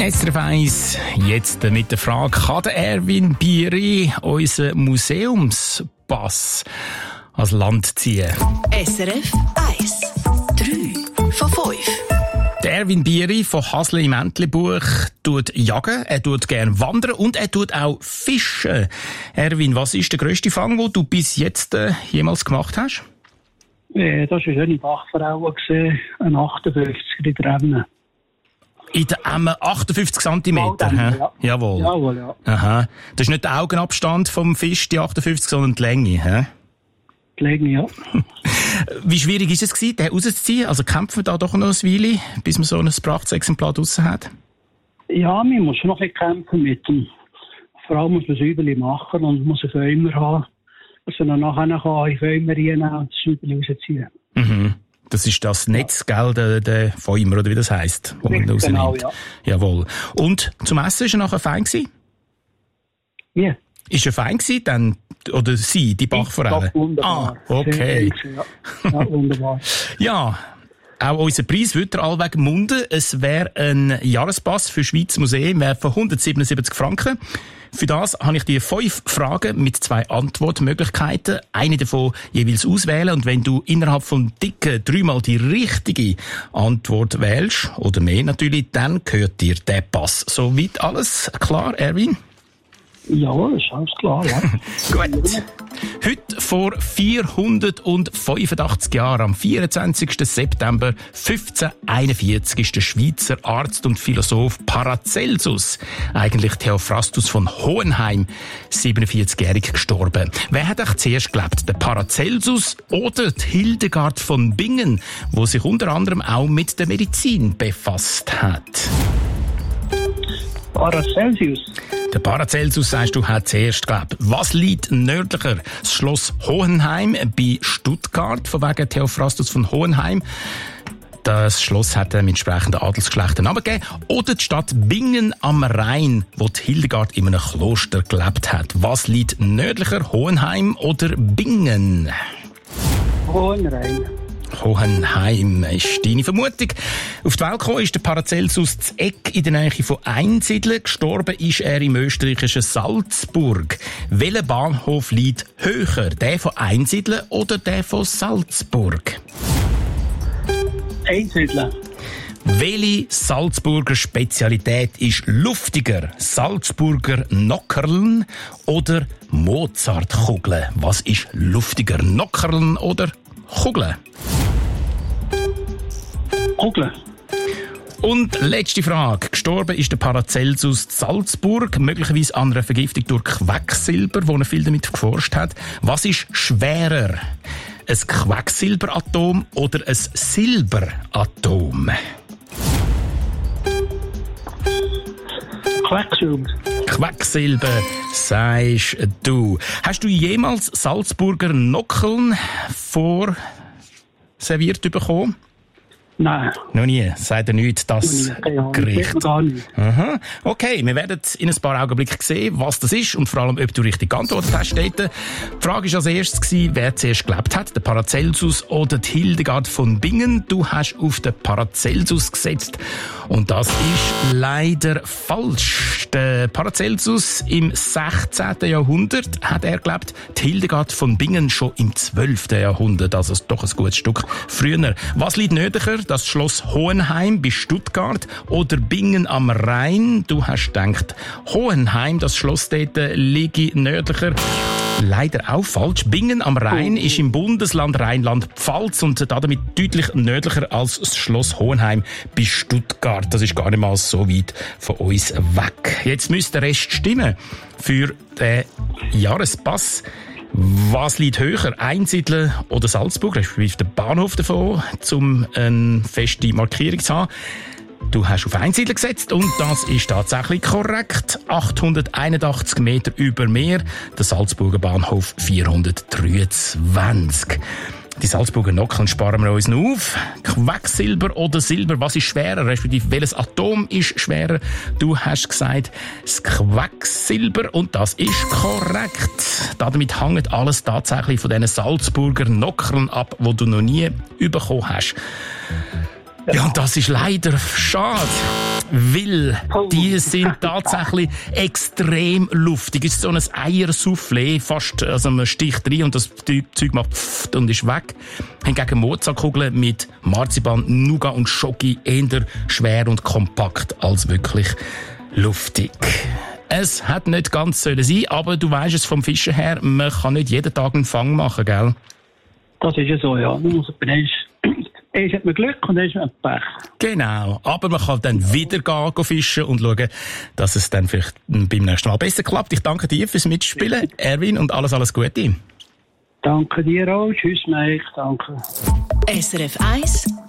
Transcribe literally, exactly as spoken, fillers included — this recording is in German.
S R F eins, jetzt mit der Frage, kann der Erwin Bieri unseren Museumspass ans Land ziehen? S R F eins, drei von fünf. Der Erwin Bieri von Hasle im Entlebuch tut jagen, er tut gerne wandern und er tut auch fischen. Erwin, was ist der grösste Fang, den du bis jetzt äh, jemals gemacht hast? Äh, das war eine Bachforelle, ein achtundfünfziger in der Emne. In der Emme achtundfünfzig Zentimeter, hä? Ja. Jawohl. Jawohl, ja. Aha. Das ist nicht der Augenabstand vom Fisch, die achtundfünfzig, sondern die Länge, hä? Die Länge, ja. Wie schwierig ist es gewesen, den rauszuziehen? Also kämpfen wir da doch noch ein Weile, bis man so ein Prachtexemplar draussen hat? Ja, man muss schon noch ein bisschen kämpfen mit dem. Vor allem muss man es Säuberchen machen und muss einen Fäumer haben, dass man dann nachher kann, in Fäumer reinnehmen und das Säuberchen rausziehen. Mhm. Das ist das Netz, gell, der, der Fäumer, oder wie das heisst, wo man rausnimmt. Genau, ja. Jawohl. Und zum Essen ist er nachher fein gewesen? Wie? Ist er fein gewesen, dann, oder sie, die Bachforelle? Doch, wunderbar. Ah, okay. Sehr, ja. Ja, wunderbar. Ja, auch unser Preis wird er allweg munden. Es wäre ein Jahrespass für Schweiz Museum, wäre von hundertsiebenundsiebzig Franken. Für das habe ich dir fünf Fragen mit zwei Antwortmöglichkeiten. Eine davon jeweils auswählen. Und wenn du innerhalb von dicken dreimal die richtige Antwort wählst, oder mehr natürlich, dann gehört dir der Pass. Soweit alles klar, Erwin? Ja, das ist alles klar, ja. Gut. Heute vor vierhundertfünfundachtzig Jahren, am vierundzwanzigsten September fünfzehnhunderteinundvierzig, ist der Schweizer Arzt und Philosoph Paracelsus, eigentlich Theophrastus von Hohenheim, siebenundvierzigjährig gestorben. Wer hat eigentlich zuerst gelebt? Der Paracelsus oder die Hildegard von Bingen, wo sich unter anderem auch mit der Medizin befasst hat? Paracelsus. Der Paracelsus, sagst du, hat zuerst gelebt. Was liegt nördlicher? Das Schloss Hohenheim bei Stuttgart, von wegen Theophrastus von Hohenheim. Das Schloss hat dem entsprechenden Adelsgeschlecht einen Namen gegeben. Oder die Stadt Bingen am Rhein, wo die Hildegard in einem Kloster gelebt hat. Was liegt nördlicher? Hohenheim oder Bingen? Hohenrhein. Hohenheim ist deine Vermutung. Auf die Welt gekommen ist der Paracelsus zu Eck in der Nähe von Einsiedeln. Gestorben ist er im österreichischen Salzburg. Welcher Bahnhof liegt höher? Der von Einsiedeln oder der von Salzburg? Einsiedeln. Welche Salzburger Spezialität ist luftiger? Salzburger Nockerln oder Mozartkugeln? Was ist luftiger? Nockerln oder Kugeln? Kugeln. Und letzte Frage. Gestorben ist der Paracelsus in Salzburg, möglicherweise an einer Vergiftung durch Quecksilber, wo er viel damit geforscht hat. Was ist schwerer? Ein Quecksilberatom oder ein Silberatom? Quecksilber. Quecksilber, sagst du. Hast du jemals Salzburger Nockeln vorserviert bekommen? Nein. Noch nie. Sagt er nicht, das Gericht. Gar nicht. Aha. Okay, wir werden in ein paar Augenblicken sehen, was das ist und vor allem, ob du richtig geantwortet hast. Die Frage war als erstes, wer zuerst gelebt hat, der Paracelsus oder die Hildegard von Bingen. Du hast auf den Paracelsus gesetzt und das ist leider falsch. Der Paracelsus im sechzehnten Jahrhundert hat er gelebt, die Hildegard von Bingen schon im zwölften Jahrhundert, also doch ein gutes Stück früher. Was liegt nördlicher? Das Schloss Hohenheim bei Stuttgart oder Bingen am Rhein? Du hast gedacht, Hohenheim, das Schloss dort liege nördlicher. Leider auch falsch. Bingen am Rhein ist im Bundesland Rheinland-Pfalz und damit deutlich nördlicher als das Schloss Hohenheim bei Stuttgart. Das ist gar nicht mal so weit von uns weg. Jetzt müsste der Rest stimmen für den Jahrespass. Was liegt höher? Einsiedeln oder Salzburg? Respektive der Bahnhof davon, um eine feste Markierung zu haben. Du hast auf Einsiedeln gesetzt und das ist tatsächlich korrekt. achthunderteinundachtzig Meter über Meer. Der Salzburger Bahnhof vierhundertdreiundzwanzig. Die Salzburger Nockeln sparen wir uns noch auf. Quecksilber oder Silber, was ist schwerer? Respektive, welches Atom ist schwerer? Du hast gesagt, das Quecksilber und das ist korrekt. Damit hängt alles tatsächlich von diesen Salzburger Nockeln ab, die du noch nie bekommen hast. Ja, und das ist leider schade, weil die sind tatsächlich extrem luftig. Es ist so ein Eiersoufflé, fast, also man sticht rein und das Zeug macht pfft und ist weg. Hingegen Mozartkugeln mit Marzipan, Nougat und Schoki eher schwer und kompakt als wirklich luftig. Es hat nicht ganz sollen sein, aber du weisst es vom Fischen her, man kann nicht jeden Tag einen Fang machen, gell? Das ist ja so, ja. Man muss erst, erst hat man Glück und erst hat man Pech. Genau, aber man kann dann wieder gehen, gehen fischen und schauen, dass es dann vielleicht beim nächsten Mal besser klappt. Ich danke dir fürs Mitspielen, Erwin, und alles, alles Gute. Danke dir auch. Tschüss, Mike. Danke. S R F eins